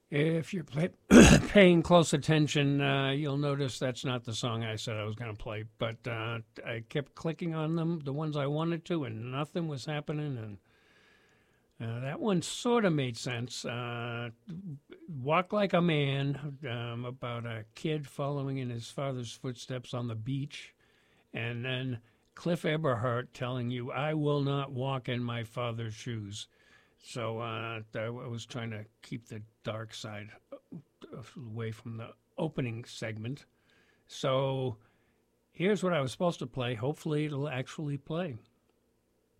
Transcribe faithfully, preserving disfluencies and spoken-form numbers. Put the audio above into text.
If you're play, paying close attention, uh, you'll notice that's not the song I said I was going to play. But uh, I kept clicking on them, the ones I wanted to, and nothing was happening. And uh, that one sort of made sense. Uh, Walk Like a Man, um, about a kid following in his father's footsteps on the beach. And then Cliff Eberhardt telling you, I will not walk in my father's shoes. So uh, I was trying to keep the dark side away from the opening segment. So here's what I was supposed to play. Hopefully, it'll actually play.